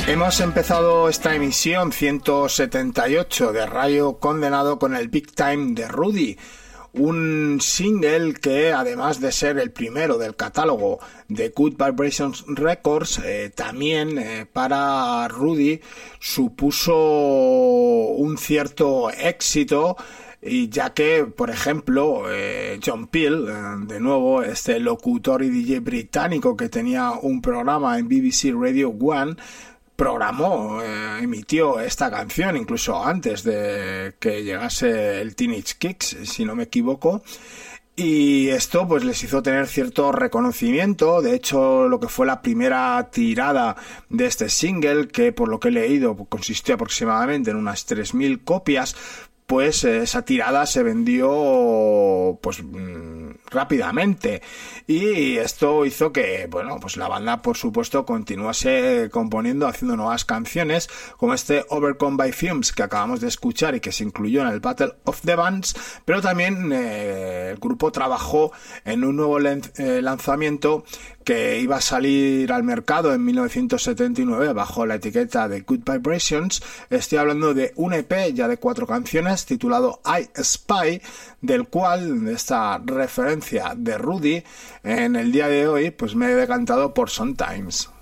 Hemos empezado esta emisión 178 de Radio Condenado con el Big Time de Rudy, un single que, además de ser el primero del catálogo de Good Vibrations Records, también para Rudy supuso un cierto éxito, y ya que, por ejemplo, John Peel, de nuevo, este locutor y DJ británico que tenía un programa en BBC Radio 1, emitió esta canción incluso antes de que llegase el Teenage Kicks, si no me equivoco, y esto pues les hizo tener cierto reconocimiento. De hecho, lo que fue la primera tirada de este single, que por lo que he leído consistió aproximadamente en unas 3.000 copias, pues esa tirada se vendió pues rápidamente, y esto hizo que, bueno, pues la banda por supuesto continuase componiendo, haciendo nuevas canciones como este Overcome by Fumes que acabamos de escuchar y que se incluyó en el Battle of the Bands, pero también el grupo trabajó en un nuevo lanzamiento que iba a salir al mercado en 1979 bajo la etiqueta de Good Vibrations. Estoy hablando de un EP ya de 4 canciones titulado I Spy, del cual, de esta referencia de Rudy, en el día de hoy pues me he decantado por Sometimes.